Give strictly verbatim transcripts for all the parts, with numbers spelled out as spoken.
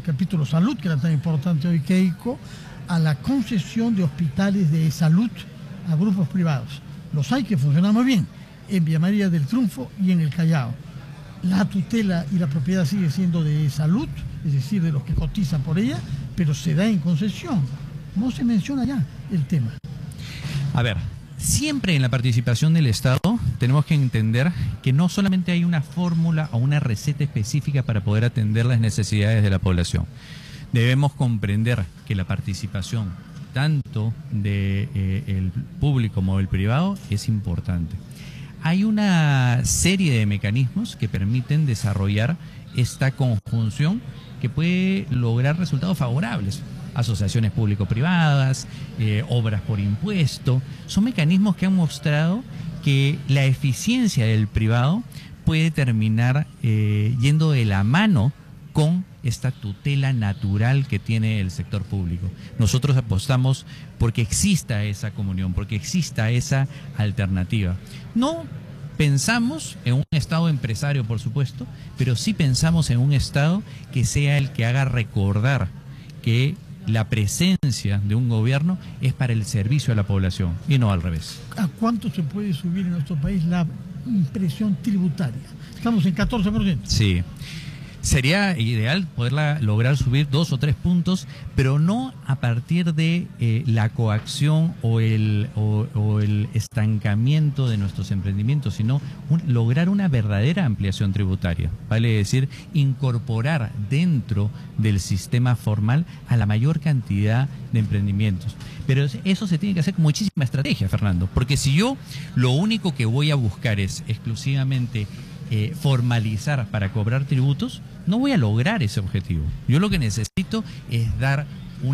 capítulo salud, que era tan importante hoy, Keiko, a la concesión de hospitales de salud a grupos privados. Los hay que funcionan muy bien, en Villa María del Triunfo y en el Callao. La tutela y la propiedad sigue siendo de salud, es decir, de los que cotizan por ella, pero se da en concesión. No se menciona ya el tema. A ver, siempre en la participación del Estado tenemos que entender que no solamente hay una fórmula o una receta específica para poder atender las necesidades de la población. Debemos comprender que la participación tanto del de, público como del privado es importante. Hay una serie de mecanismos que permiten desarrollar esta conjunción que puede lograr resultados favorables. Asociaciones público-privadas, eh, obras por impuesto, son mecanismos que han mostrado que la eficiencia del privado puede terminar eh, yendo de la mano con esta tutela natural que tiene el sector público. Nosotros apostamos porque exista esa comunión, porque exista esa alternativa. No pensamos en un Estado empresario, por supuesto, pero sí pensamos en un Estado que sea el que haga recordar que la presencia de un gobierno es para el servicio a la población y no al revés. ¿A cuánto se puede subir en nuestro país la impresión tributaria? Estamos en catorce por ciento. Sí. Sería ideal poderla lograr subir dos o tres puntos, pero no a partir de eh, la coacción o el, o, o el estancamiento de nuestros emprendimientos, sino un, lograr una verdadera ampliación tributaria. Vale decir, incorporar dentro del sistema formal a la mayor cantidad de emprendimientos. Pero eso se tiene que hacer con muchísima estrategia, Fernando, porque si yo lo único que voy a buscar es exclusivamente Eh, formalizar para cobrar tributos, no voy a lograr ese objetivo. Yo lo que necesito es dar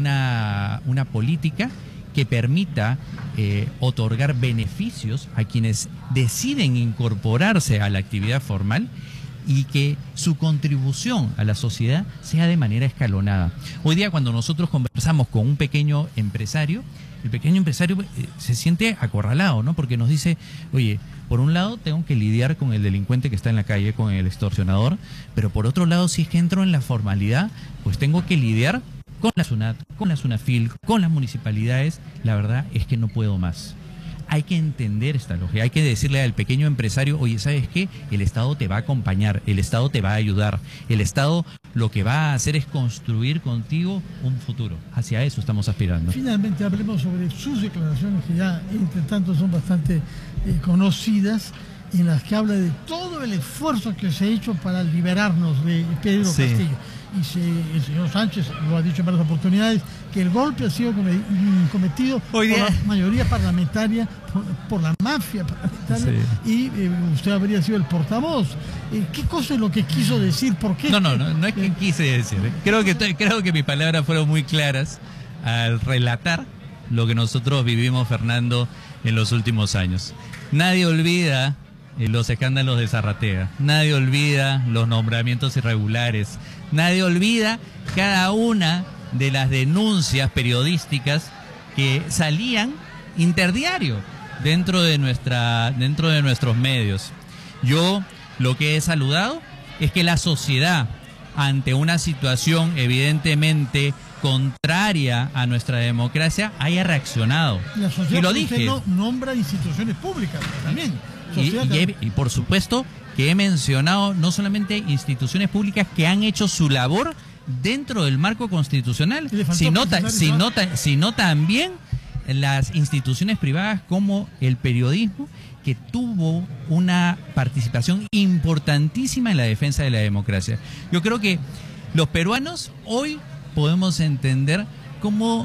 una, una política que permita eh, otorgar beneficios a quienes deciden incorporarse a la actividad formal y que su contribución a la sociedad sea de manera escalonada. Hoy día, cuando nosotros conversamos con un pequeño empresario, el pequeño empresario eh, se siente acorralado, ¿no? Porque nos dice, oye, por un lado tengo que lidiar con el delincuente que está en la calle, con el extorsionador, pero por otro lado, si es que entro en la formalidad, pues tengo que lidiar con la SUNAT, con la SUNAFIL, con las municipalidades. La verdad es que no puedo más. Hay que entender esta lógica, hay que decirle al pequeño empresario, oye, ¿sabes qué? El Estado te va a acompañar, el Estado te va a ayudar, el Estado lo que va a hacer es construir contigo un futuro. Hacia eso estamos aspirando. Finalmente hablemos sobre sus declaraciones, que ya entre tanto son bastante eh, conocidas, en las que habla de todo el esfuerzo que se ha hecho para liberarnos de Pedro sí. Castillo. Y se, el señor Sánchez lo ha dicho en varias oportunidades, que el golpe ha sido cometido Hoy día. por la mayoría parlamentaria, por, por la mafia parlamentaria, sí. y eh, usted habría sido el portavoz. Eh, ¿Qué cosa es lo que quiso decir? ¿Por qué? No, no, no, no es que eh, quise decir. ¿eh? Creo que, creo que mis palabras fueron muy claras al relatar lo que nosotros vivimos, Fernando, en los últimos años. Nadie olvida los escándalos de Zarratea, nadie olvida los nombramientos irregulares, nadie olvida cada una de las denuncias periodísticas que salían interdiario dentro de nuestra, dentro de nuestros medios. Yo lo que he saludado es que la sociedad, ante una situación evidentemente contraria a nuestra democracia, haya reaccionado. La sociedad, y lo dije. No nombra instituciones públicas también. Y, y, he, y por supuesto que he mencionado no solamente instituciones públicas que han hecho su labor dentro del marco constitucional, sino, ta, sino, ta, sino también las instituciones privadas como el periodismo, que tuvo una participación importantísima en la defensa de la democracia. Yo creo que los peruanos hoy podemos entender cómo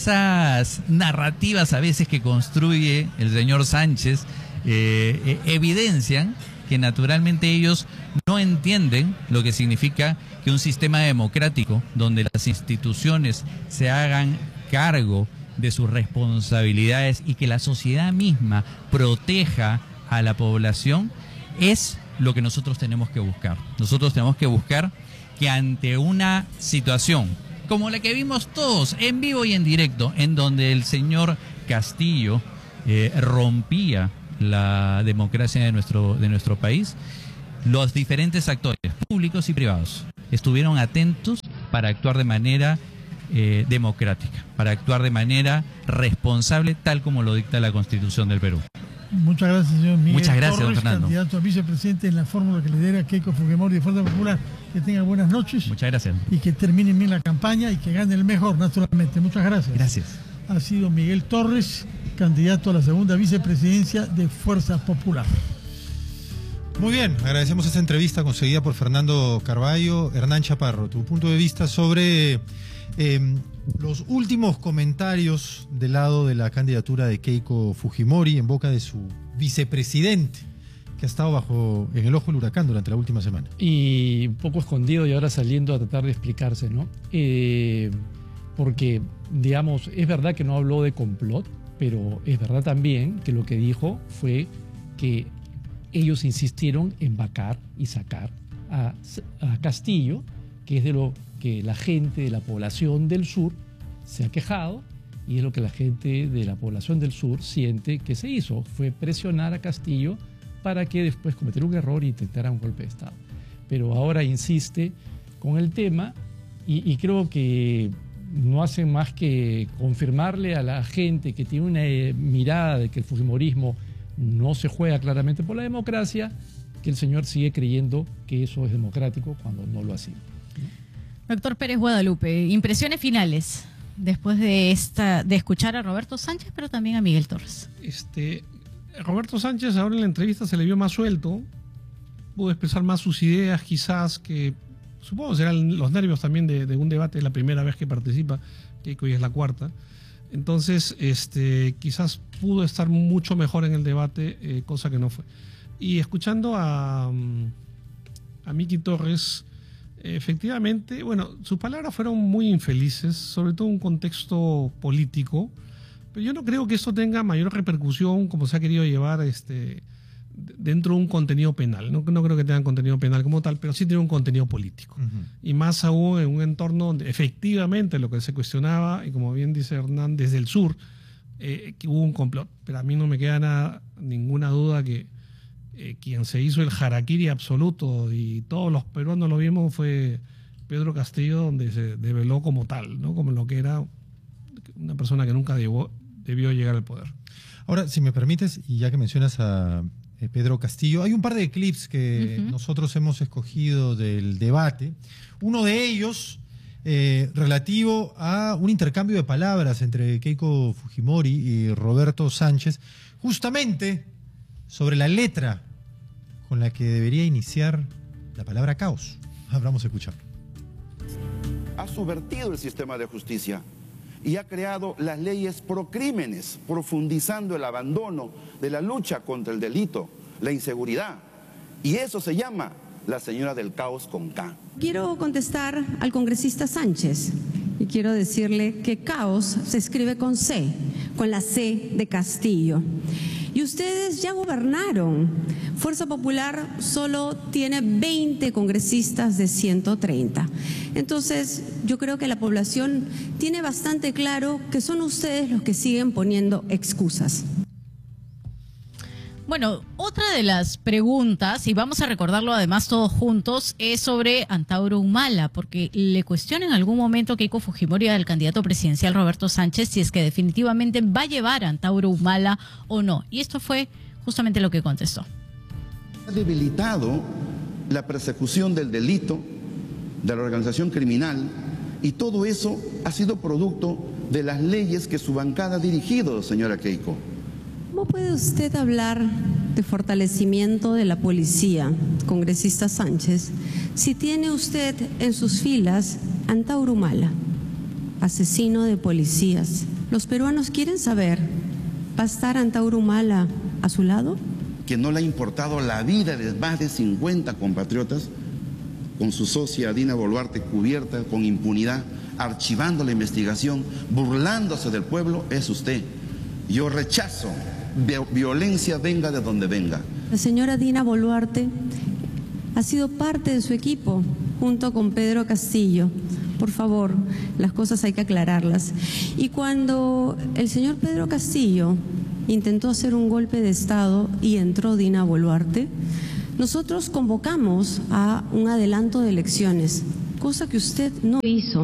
esas narrativas a veces que construye el señor Sánchez eh, evidencian que naturalmente ellos no entienden lo que significa que un sistema democrático donde las instituciones se hagan cargo de sus responsabilidades y que la sociedad misma proteja a la población es lo que nosotros tenemos que buscar. Nosotros tenemos que buscar que ante una situación como la que vimos todos en vivo y en directo, en donde el señor Castillo eh, rompía la democracia de nuestro, de nuestro país, los diferentes actores, públicos y privados, estuvieron atentos para actuar de manera eh, democrática, para actuar de manera responsable, tal como lo dicta la Constitución del Perú. Muchas gracias, señor Miguel Muchas gracias, Torres, don Fernando. candidato a vicepresidente en la fórmula que lidera Keiko Fujimori de Fuerza Popular. Que tenga buenas noches. Muchas gracias. Y que termine bien la campaña y que gane el mejor, naturalmente. Muchas gracias. Gracias. Ha sido Miguel Torres, candidato a la segunda vicepresidencia de Fuerza Popular. Muy bien, agradecemos esta entrevista conseguida por Fernando Carballo. Hernán Chaparro, tu punto de vista sobre eh, los últimos comentarios del lado de la candidatura de Keiko Fujimori en boca de su vicepresidente, que ha estado bajo en el ojo del huracán durante la última semana. Y un poco escondido y ahora saliendo a tratar de explicarse, ¿no? Eh, porque, digamos, es verdad que no habló de complot, pero es verdad también que lo que dijo fue que ellos insistieron en vacar y sacar a, a Castillo, que es de lo que la gente de la población del sur se ha quejado y es lo que la gente de la población del sur siente que se hizo, fue presionar a Castillo para que después cometiera un error e intentara un golpe de Estado. Pero ahora insiste con el tema y, y creo que no hacen más que confirmarle a la gente que tiene una eh, mirada de que el fujimorismo no se juega claramente por la democracia, que el señor sigue creyendo que eso es democrático cuando no lo ha sido. Doctor Pérez Guadalupe, impresiones finales después de esta de escuchar a Roberto Sánchez, pero también a Miguel Torres. Este, Roberto Sánchez ahora en la entrevista se le vio más suelto, pudo expresar más sus ideas, quizás que supongo serán los nervios también de, de un debate, es la primera vez que participa, que hoy es la cuarta. Entonces, este, quizás pudo estar mucho mejor en el debate, eh, cosa que no fue. Y escuchando a, a Miki Torres, efectivamente, bueno, sus palabras fueron muy infelices, sobre todo en un contexto político, pero yo no creo que esto tenga mayor repercusión como se ha querido llevar este, dentro de un contenido penal. No, no creo que tenga contenido penal como tal, pero sí tiene un contenido político. Uh-huh. Y más aún en un entorno donde efectivamente lo que se cuestionaba, y como bien dice Hernán, desde el sur, eh, que hubo un complot. Pero a mí no me queda nada, ninguna duda que eh, quien se hizo el harakiri absoluto, y todos los peruanos lo vimos, fue Pedro Castillo, donde se develó como tal, ¿no? Como lo que era una persona que nunca debió, debió llegar al poder. Ahora, si me permites, y ya que mencionas a eh, Pedro Castillo, hay un par de clips que uh-huh. nosotros hemos escogido del debate. Uno de ellos eh, relativo a un intercambio de palabras entre Keiko Fujimori y Roberto Sánchez, justamente sobre la letra con la que debería iniciar la palabra caos. Vamos a escucharlo. Ha subvertido el sistema de justicia y ha creado las leyes pro crímenes, profundizando el abandono de la lucha contra el delito, la inseguridad. Y eso se llama la señora del caos con K. Quiero contestar al congresista Sánchez y quiero decirle que caos se escribe con C, con la C de Castillo. Y ustedes ya gobernaron. Fuerza Popular solo tiene veinte congresistas de ciento treinta. Entonces, yo creo que la población tiene bastante claro que son ustedes los que siguen poniendo excusas. Bueno, otra de las preguntas, y vamos a recordarlo además todos juntos, es sobre Antauro Humala, porque le cuestiona en algún momento Keiko Fujimori al candidato presidencial Roberto Sánchez si es que definitivamente va a llevar a Antauro Humala o no. Y esto fue justamente lo que contestó. Ha debilitado la persecución del delito, de la organización criminal, y todo eso ha sido producto de las leyes que su bancada ha dirigido, señora Keiko. ¿Cómo puede usted hablar de fortalecimiento de la policía, congresista Sánchez, si tiene usted en sus filas a Antauro Humala, asesino de policías? Los peruanos quieren saber, ¿va a estar Antauro Humala a su lado? Que no le ha importado la vida de más de cincuenta compatriotas, con su socia Dina Boluarte cubierta con impunidad, archivando la investigación, burlándose del pueblo, es usted. Yo rechazo violencia, venga de donde venga. La señora Dina Boluarte ha sido parte de su equipo junto con Pedro Castillo. Por favor, las cosas hay que aclararlas. Y cuando el señor Pedro Castillo intentó hacer un golpe de Estado y entró Dina Boluarte, nosotros convocamos a un adelanto de elecciones cosa que usted no hizo.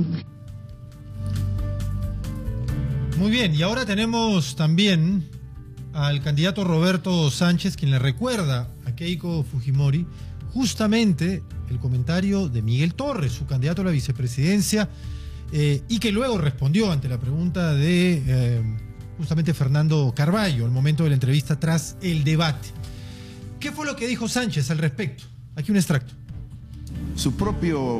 Muy bien, y ahora tenemos también al candidato Roberto Sánchez, quien le recuerda a Keiko Fujimori justamente el comentario de Miguel Torres, su candidato a la vicepresidencia, eh, y que luego respondió ante la pregunta de eh, justamente Fernando Carballo al momento de la entrevista tras el debate. ¿Qué fue lo que dijo Sánchez al respecto? Aquí un extracto. Su propio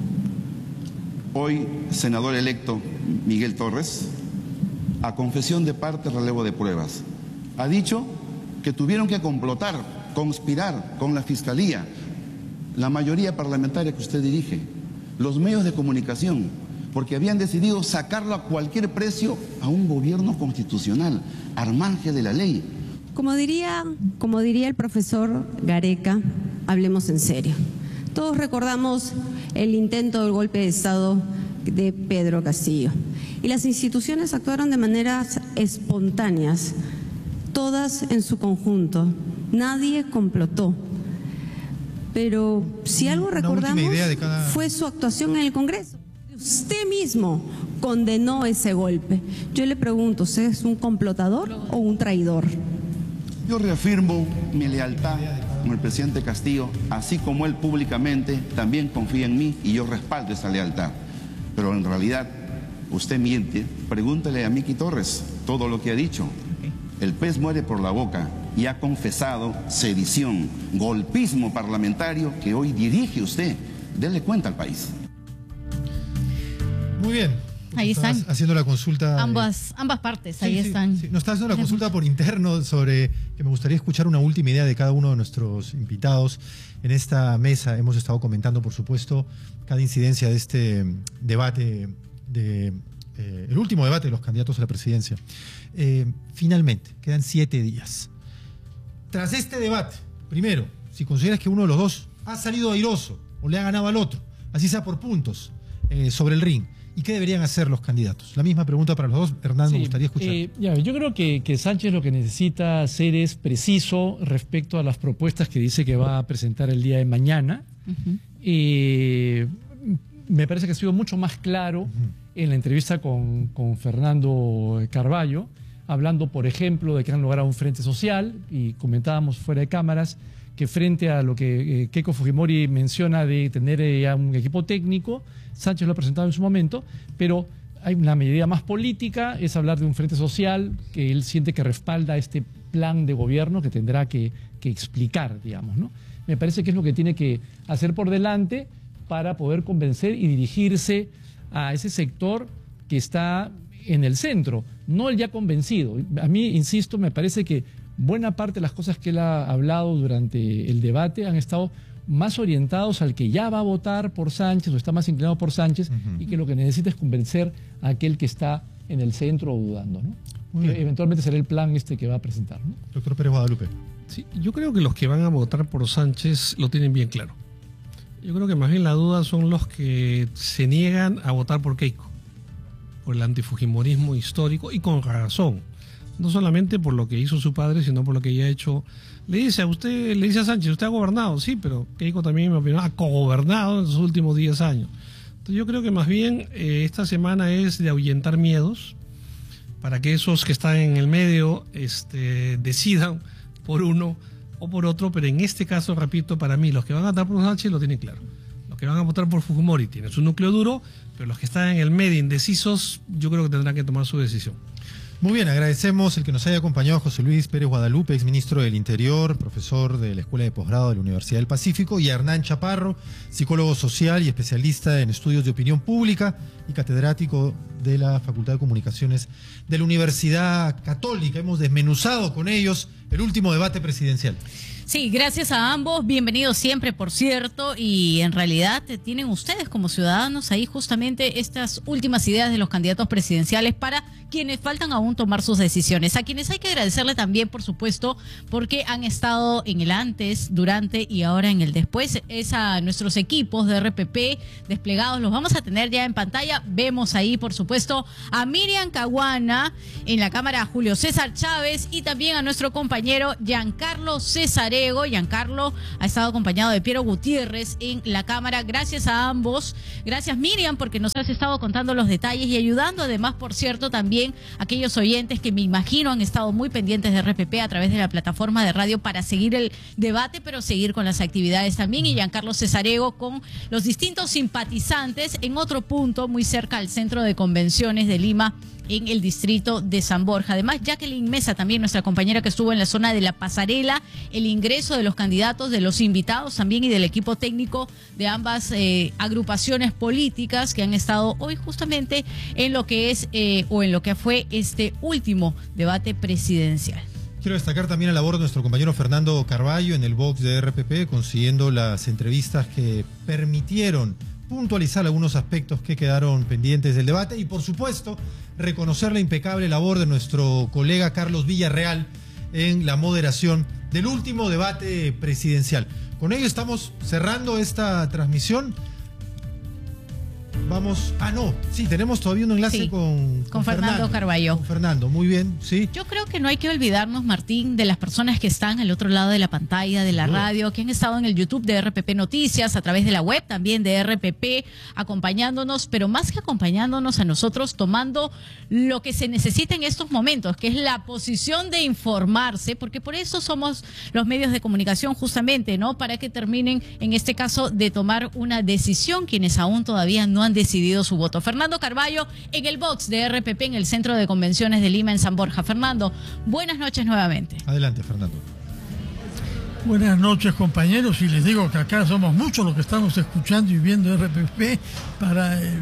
hoy senador electo Miguel Torres, a confesión de parte, relevo de pruebas, ha dicho que tuvieron que complotar, conspirar con la Fiscalía, la mayoría parlamentaria que usted dirige, los medios de comunicación, porque habían decidido sacarlo a cualquier precio a un gobierno constitucional, al margen de la ley. Como diría, como diría el profesor Gareca, hablemos en serio. Todos recordamos el intento del golpe de Estado de Pedro Castillo. Y las instituciones actuaron de maneras espontáneas, todas en su conjunto. Nadie complotó. Pero si algo recordamos cada... fue su actuación en el Congreso. Usted mismo condenó ese golpe. Yo le pregunto, ¿usted es un complotador o un traidor? Yo reafirmo mi lealtad con el presidente Castillo, así como él públicamente también confía en mí y yo respaldo esa lealtad. Pero en realidad usted miente. Pregúntele a Miki Torres todo lo que ha dicho. El pez muere por la boca y ha confesado sedición, golpismo parlamentario que hoy dirige usted. Dele cuenta al país. Muy bien. Ahí están. Estás haciendo la consulta. Ambas, de... ambas partes, sí, ahí sí, están. Sí. Nos está haciendo la consulta por interno sobre que me gustaría escuchar una última idea de cada uno de nuestros invitados. En esta mesa hemos estado comentando, por supuesto, cada incidencia de este debate, de, eh, el último debate de los candidatos a la presidencia. Eh, finalmente, quedan siete días. Tras este debate, primero, si consideras que uno de los dos ha salido airoso o le ha ganado al otro, así sea por puntos, eh, sobre el ring, ¿y qué deberían hacer los candidatos? La misma pregunta para los dos. Hernán, sí, me gustaría escuchar. Eh, ya, yo creo que, que Sánchez lo que necesita hacer es preciso respecto a las propuestas que dice que va a presentar el día de mañana. Uh-huh. eh, me parece que ha sido mucho más claro uh-huh. en la entrevista con, con Fernando Carballo, hablando, por ejemplo, de que han logrado un frente social, y comentábamos fuera de cámaras que frente a lo que eh, Keiko Fujimori menciona de tener eh, ya un equipo técnico, Sánchez lo ha presentado en su momento, pero hay una medida más política, es hablar de un frente social que él siente que respalda este plan de gobierno que tendrá que, que explicar, digamos, ¿no? Me parece que es lo que tiene que hacer por delante para poder convencer y dirigirse a ese sector que está en el centro, no el ya convencido. A mí, insisto, me parece que buena parte de las cosas que él ha hablado durante el debate han estado más orientados al que ya va a votar por Sánchez o está más inclinado por Sánchez, uh-huh. y que lo que necesita es convencer a aquel que está en el centro o dudando, ¿no? Que eventualmente será el plan este que va a presentar, ¿no? Doctor Pérez Guadalupe. Sí, yo creo que los que van a votar por Sánchez lo tienen bien claro. Yo creo que más bien la duda son los que se niegan a votar por Keiko, por el antifujimorismo histórico, y con razón. No solamente por lo que hizo su padre, sino por lo que ella ha hecho. Le dice a usted, le dice a Sánchez, usted ha gobernado, sí, pero Keiko también, en mi opinión, ha cogobernado en sus últimos diez años. Entonces yo creo que más bien eh, esta semana es de ahuyentar miedos, para que esos que están en el medio este, decidan por uno o por otro, pero en este caso, repito, para mí, los que van a votar por Sánchez lo tienen claro. Los que van a votar por Fujimori tienen su núcleo duro, pero los que están en el medio indecisos, yo creo que tendrán que tomar su decisión. Muy bien, agradecemos el que nos haya acompañado José Luis Pérez Guadalupe, exministro del Interior, profesor de la Escuela de Posgrado de la Universidad del Pacífico, y a Hernán Chaparro, psicólogo social y especialista en estudios de opinión pública y catedrático de la Facultad de Comunicaciones de la Universidad Católica. Hemos desmenuzado con ellos el último debate presidencial. Sí, gracias a ambos, bienvenidos siempre, por cierto, y en realidad tienen ustedes como ciudadanos ahí justamente estas últimas ideas de los candidatos presidenciales para quienes faltan aún tomar sus decisiones, a quienes hay que agradecerle también, por supuesto, porque han estado en el antes, durante y ahora en el después. Es a nuestros equipos de R P P desplegados, los vamos a tener ya en pantalla, vemos ahí, por supuesto, supuesto, a Miriam Caguana, en la Cámara Julio César Chávez y también a nuestro compañero Giancarlo Cesarego. Giancarlo ha estado acompañado de Piero Gutiérrez en la Cámara. Gracias a ambos. Gracias, Miriam, porque nos has estado contando los detalles y ayudando, además, por cierto, también a aquellos oyentes que me imagino han estado muy pendientes de R P P a través de la plataforma de radio para seguir el debate, pero seguir con las actividades también. Y Giancarlo Cesarego con los distintos simpatizantes en otro punto muy cerca al Centro de Convenciones de Lima, en el distrito de San Borja. Además, Jacqueline Mesa, también nuestra compañera que estuvo en la zona de la pasarela, el ingreso de los candidatos, de los invitados también y del equipo técnico de ambas eh, agrupaciones políticas que han estado hoy justamente en lo que es eh, o en lo que fue este último debate presidencial. Quiero destacar también la labor de nuestro compañero Fernando Carballo en el box de R P P, consiguiendo las entrevistas que permitieron puntualizar algunos aspectos que quedaron pendientes del debate y, por supuesto, reconocer la impecable labor de nuestro colega Carlos Villarreal en la moderación del último debate presidencial. Con ello estamos cerrando esta transmisión. Vamos, ah no, sí, tenemos todavía un enlace sí, con, con, con Fernando, Fernando Carballo. Con Fernando, muy bien, sí. Yo creo que no hay que olvidarnos, Martín, de las personas que están al otro lado de la pantalla, de la radio, que han estado en el YouTube de R P P Noticias, a través de la web también de R P P, acompañándonos, pero más que acompañándonos a nosotros, tomando lo que se necesita en estos momentos, que es la posición de informarse, porque por eso somos los medios de comunicación justamente, ¿no? Para que terminen, en este caso, de tomar una decisión quienes aún todavía no han decidido su voto. Fernando Carballo en el box de R P P en el Centro de Convenciones de Lima en San Borja. Fernando, buenas noches nuevamente. Adelante, Fernando. Buenas noches, compañeros, y les digo que acá somos muchos los que estamos escuchando y viendo R P P para eh,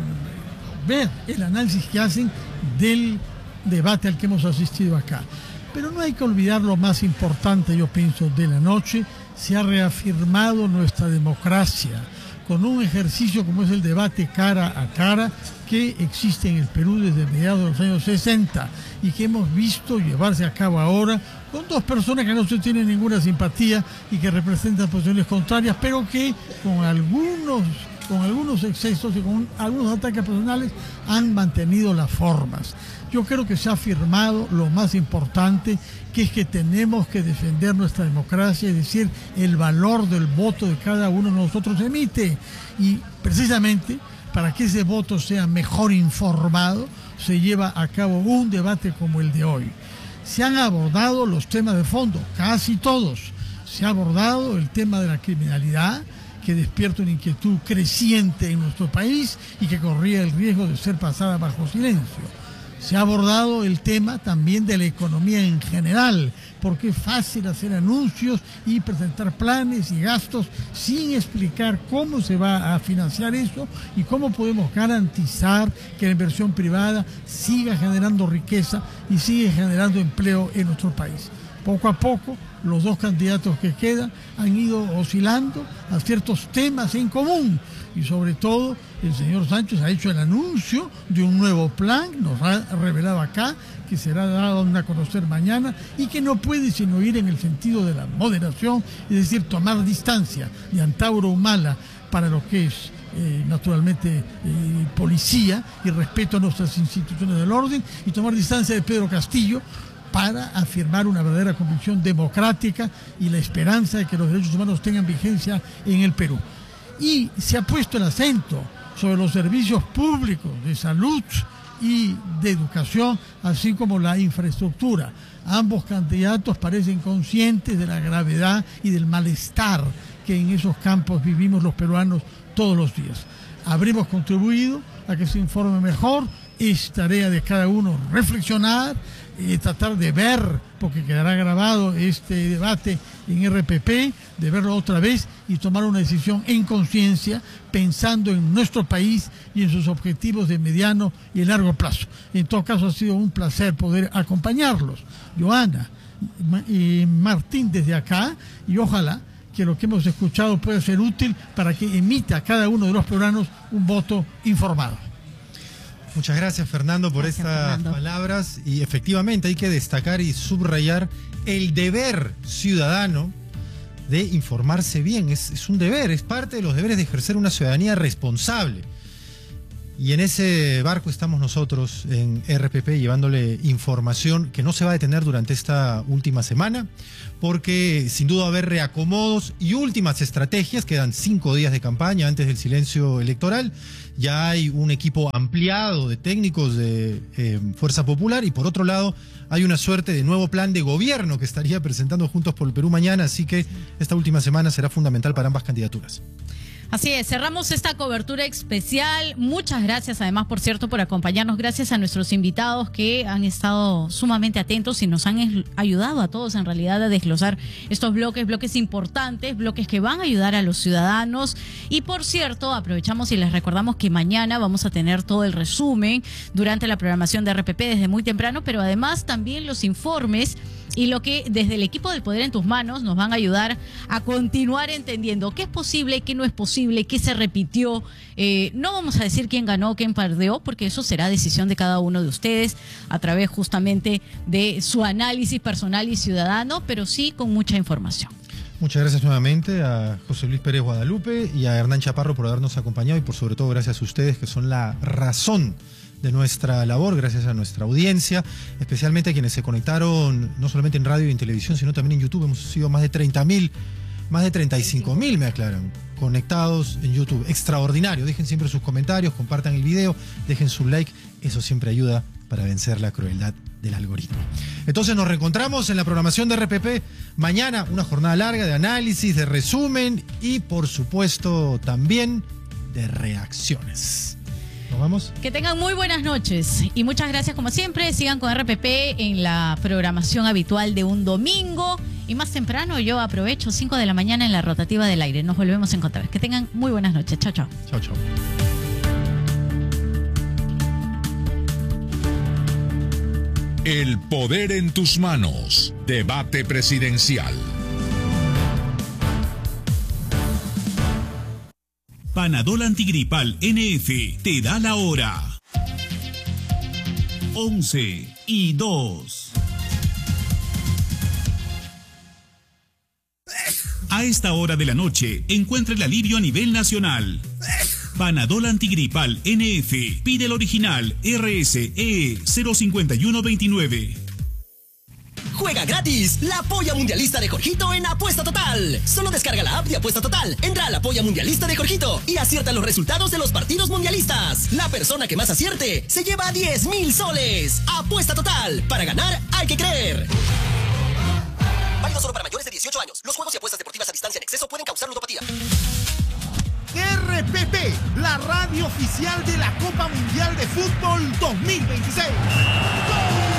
ver el análisis que hacen del debate al que hemos asistido acá. Pero no hay que olvidar lo más importante, yo pienso, de la noche. Se ha reafirmado nuestra democracia con un ejercicio como es el debate cara a cara que existe en el Perú desde mediados de los años sesenta y que hemos visto llevarse a cabo ahora con dos personas que no se tienen ninguna simpatía y que representan posiciones contrarias, pero que con algunos, con algunos excesos y con algunos ataques personales han mantenido las formas. Yo creo que se ha afirmado lo más importante, que es que tenemos que defender nuestra democracia, es decir, el valor del voto de cada uno de nosotros emite. Y precisamente para que ese voto sea mejor informado, se lleva a cabo un debate como el de hoy. Se han abordado los temas de fondo, casi todos. Se ha abordado el tema de la criminalidad, que despierta una inquietud creciente en nuestro país y que corría el riesgo de ser pasada bajo silencio. Se ha abordado el tema también de la economía en general, porque es fácil hacer anuncios y presentar planes y gastos sin explicar cómo se va a financiar eso y cómo podemos garantizar que la inversión privada siga generando riqueza y siga generando empleo en nuestro país. Poco a poco, los dos candidatos que quedan han ido oscilando a ciertos temas en común y sobre todo el señor Sánchez ha hecho el anuncio de un nuevo plan, nos ha revelado acá, que será dado a conocer mañana y que no puede sino ir en el sentido de la moderación, es decir, tomar distancia de Antauro Humala para lo que es Eh, naturalmente eh, policía y respeto a nuestras instituciones del orden, y tomar distancia de Pedro Castillo para afirmar una verdadera convicción democrática y la esperanza de que los derechos humanos tengan vigencia en el Perú. Y se ha puesto el acento sobre los servicios públicos de salud y de educación, así como la infraestructura. Ambos candidatos parecen conscientes de la gravedad y del malestar que en esos campos vivimos los peruanos todos los días. Habremos contribuido a que se informe mejor, es tarea de cada uno reflexionar, eh, tratar de ver, porque quedará grabado este debate en R P P, de verlo otra vez y tomar una decisión en conciencia, pensando en nuestro país y en sus objetivos de mediano y largo plazo. En todo caso, ha sido un placer poder acompañarlos, Joana y Martín, desde acá, y ojalá que lo que hemos escuchado pueda ser útil para que emita cada uno de los peruanos un voto informado. Muchas gracias, Fernando, por gracias, estas Fernando. palabras. Y efectivamente hay que destacar y subrayar el deber ciudadano de informarse bien. Es, es un deber, es parte de los deberes de ejercer una ciudadanía responsable. Y en ese barco estamos nosotros en R P P llevándole información que no se va a detener durante esta última semana, porque sin duda va a haber reacomodos y últimas estrategias. Quedan cinco días de campaña antes del silencio electoral. Ya hay un equipo ampliado de técnicos de eh, Fuerza Popular y por otro lado hay una suerte de nuevo plan de gobierno que estaría presentando Juntos por el Perú mañana, así que esta última semana será fundamental para ambas candidaturas. Así es, cerramos esta cobertura especial. Muchas gracias, además, por cierto, por acompañarnos. Gracias a nuestros invitados que han estado sumamente atentos y nos han ayudado a todos, en realidad, a desglosar estos bloques, bloques importantes, bloques que van a ayudar a los ciudadanos. Y, por cierto, aprovechamos y les recordamos que mañana vamos a tener todo el resumen durante la programación de R P P desde muy temprano, pero además también los informes y lo que desde el equipo del Poder en tus Manos nos van a ayudar a continuar entendiendo qué es posible, qué no es posible, qué se repitió. Eh, no vamos a decir quién ganó, quién perdió, porque eso será decisión de cada uno de ustedes a través justamente de su análisis personal y ciudadano, pero sí con mucha información. Muchas gracias nuevamente a José Luis Pérez Guadalupe y a Hernán Chaparro por habernos acompañado y por sobre todo gracias a ustedes que son la razón de nuestra labor, gracias a nuestra audiencia, especialmente a quienes se conectaron no solamente en radio y en televisión, sino también en YouTube. Hemos sido más de treinta mil, más de treinta y cinco mil, me aclaran, conectados en YouTube. Extraordinario. Dejen siempre sus comentarios, compartan el video, dejen su like. Eso siempre ayuda para vencer la crueldad del algoritmo. Entonces nos reencontramos en la programación de R P P mañana, una jornada larga de análisis, de resumen y por supuesto también de reacciones. ¿Nos vamos? Que tengan muy buenas noches y muchas gracias como siempre. Sigan con R P P en la programación habitual de un domingo y más temprano yo aprovecho cinco de la mañana en la rotativa del aire. Nos volvemos a encontrar. Que tengan muy buenas noches. Chao, chao. Chao, chao. El poder en tus manos. Debate presidencial. Panadol Antigripal N F te da la hora. once y dos. A esta hora de la noche, encuentra el alivio a nivel nacional. Panadol Antigripal N F. Pide el original R S E cero cincuenta y uno veintinueve. Juega gratis la Polla Mundialista de Jorgito en Apuesta Total. Solo descarga la app de Apuesta Total, entra a la Polla Mundialista de Jorgito y acierta los resultados de los partidos mundialistas. La persona que más acierte se lleva diez mil soles. Apuesta Total. Para ganar hay que creer. Válido solo para mayores de dieciocho años. Los juegos y apuestas deportivas a distancia en exceso pueden causar ludopatía. R P P, la radio oficial de la Copa Mundial de Fútbol dos mil veintiséis. ¡Gol!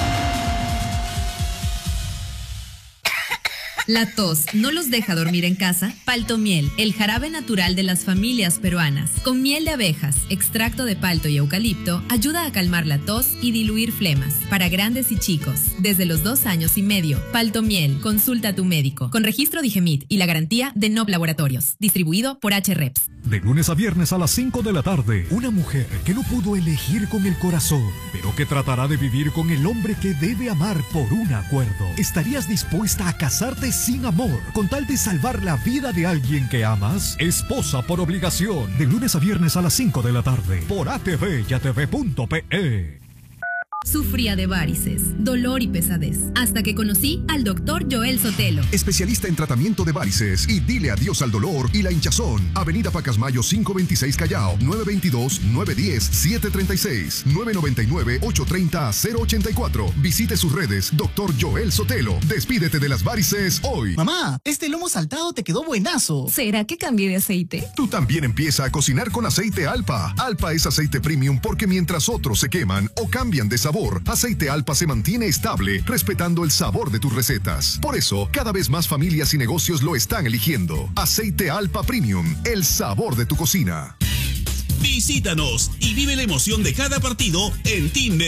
La tos no los deja dormir en casa. Paltomiel, el jarabe natural de las familias peruanas. Con miel de abejas, extracto de palto y eucalipto, ayuda a calmar la tos y diluir flemas. Para grandes y chicos, desde los dos años y medio. Paltomiel, consulta a tu médico. Con registro Digemit y la garantía de Nob Laboratorios. Distribuido por H R E P S. De lunes a viernes a las cinco de la tarde, una mujer que no pudo elegir con el corazón, pero que tratará de vivir con el hombre que debe amar por un acuerdo. ¿Estarías dispuesta a casarte sin amor con tal de salvar la vida de alguien que amas? Esposa por obligación. De lunes a viernes a las cinco de la tarde, por A T V y A T V punto P E. Sufría de varices, dolor y pesadez, hasta que conocí al doctor Joel Sotelo. Especialista en tratamiento de varices y dile adiós al dolor y la hinchazón. Avenida Pacasmayo cinco veintiséis Callao, nueve veintidós, nueve diez, siete treinta y seis, nueve noventa y nueve, ocho treinta, cero ochenta y cuatro. Visite sus redes, doctor Joel Sotelo. Despídete de las varices hoy. Mamá, este lomo saltado te quedó buenazo. ¿Será que cambié de aceite? Tú también empieza a cocinar con aceite Alpa. Alpa es aceite premium porque mientras otros se queman o cambian de sabor, Aceite Alpa se mantiene estable, respetando el sabor de tus recetas. Por eso, cada vez más familias y negocios lo están eligiendo. Aceite Alpa Premium, el sabor de tu cocina. Visítanos y vive la emoción de cada partido en Tinder.